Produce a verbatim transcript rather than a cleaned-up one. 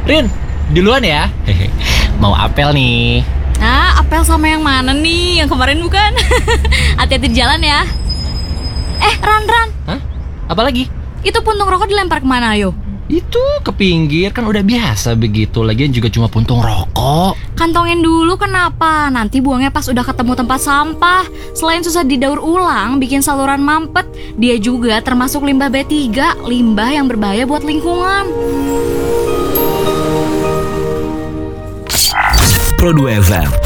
Rin, duluan ya. Hehe. Mau apel nih. Nah, apel sama yang mana nih? Yang kemarin bukan? Hati-hati di jalan ya. Eh, Ran, Ran. Hah? Apa lagi? Itu puntung rokok dilempar kemana, ayo? Itu ke pinggir, kan udah biasa begitu. Lagian juga cuma puntung rokok. Kantongin dulu kenapa? Nanti buangnya pas udah ketemu tempat sampah. Selain susah didaur ulang, bikin saluran mampet, dia juga termasuk limbah B tiga, limbah yang berbahaya buat lingkungan. Pro dua F M